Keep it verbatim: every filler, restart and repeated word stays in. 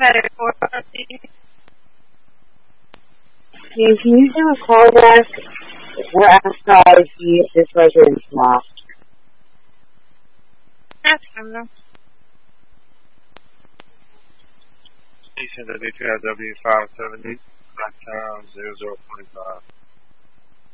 better for us. Hey, can you do a call back? We're outside to see if this resident's lost. That's fine, though. Station W T R W five seventy, Blacktown zero zero twenty five.